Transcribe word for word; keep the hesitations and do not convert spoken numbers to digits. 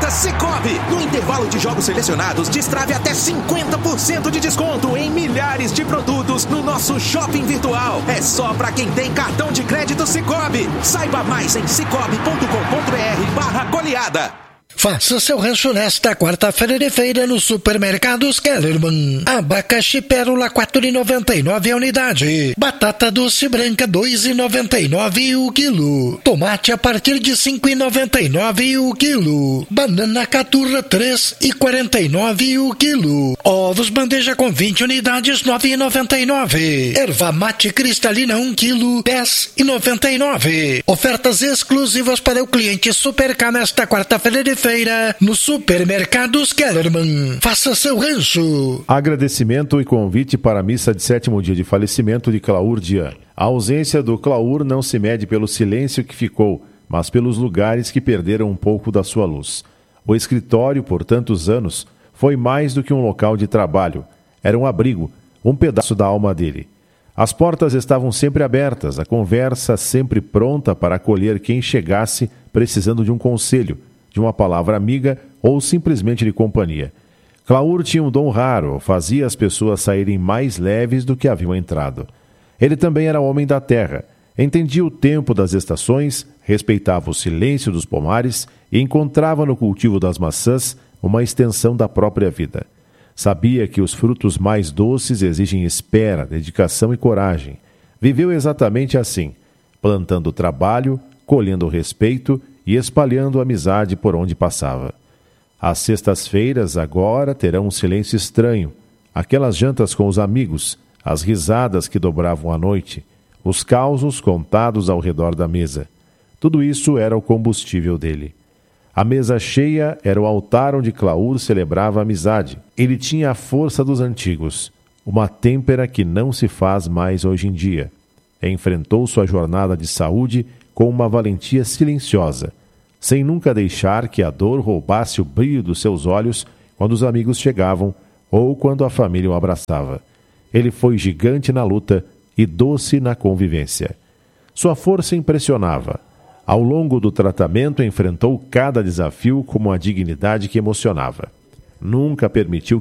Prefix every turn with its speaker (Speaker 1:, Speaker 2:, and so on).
Speaker 1: ofertas Sicoob. No intervalo de jogos selecionados, destrave até cinquenta por cento de desconto em milhares de produtos no nosso shopping virtual. É só para quem tem cartão de crédito Sicoob. Saiba mais em cicobi ponto com ponto br barra goleada.
Speaker 2: Faça seu rancho nesta quarta-feira de feira no Supermercados Kellerman. Abacaxi pérola quatro reais e noventa e nove a unidade. Batata doce branca dois reais e noventa e nove o quilo. Tomate a partir de cinco reais e noventa e nove o quilo. Banana caturra três reais e quarenta e nove o quilo. Ovos bandeja com vinte unidades nove reais e noventa e nove. Erva mate cristalina um quilo dez reais e noventa e nove. Ofertas exclusivas para o cliente Supercar nesta quarta-feira de feira no Supermercados Kellerman. Faça seu rancho.
Speaker 3: Agradecimento e convite para a missa de sétimo dia de falecimento de Claur Dian. A ausência do Claur não se mede pelo silêncio que ficou, mas pelos lugares que perderam um pouco da sua luz. O escritório, por tantos anos, foi mais do que um local de trabalho. Era um abrigo, um pedaço da alma dele. As portas estavam sempre abertas, a conversa sempre pronta para acolher quem chegasse precisando de um conselho, de uma palavra amiga ou simplesmente de companhia. Claur tinha um dom raro, fazia as pessoas saírem mais leves do que haviam entrado. Ele também era homem da terra, entendia o tempo das estações, respeitava o silêncio dos pomares e encontrava no cultivo das maçãs uma extensão da própria vida. Sabia que os frutos mais doces exigem espera, dedicação e coragem. Viveu exatamente assim, plantando trabalho, colhendo respeito e espalhando amizade por onde passava. As sextas-feiras agora terão um silêncio estranho, aquelas jantas com os amigos, as risadas que dobravam a noite, os causos contados ao redor da mesa. Tudo isso era o combustível dele. A mesa cheia era o altar onde Claur celebrava a amizade. Ele tinha a força dos antigos, uma têmpera que não se faz mais hoje em dia. Enfrentou sua jornada de saúde com uma valentia silenciosa, sem nunca deixar que a dor roubasse o brilho dos seus olhos quando os amigos chegavam ou quando a família o abraçava. Ele foi gigante na luta e doce na convivência. Sua força impressionava. Ao longo do tratamento, enfrentou cada desafio com uma dignidade que emocionava. Nunca permitiu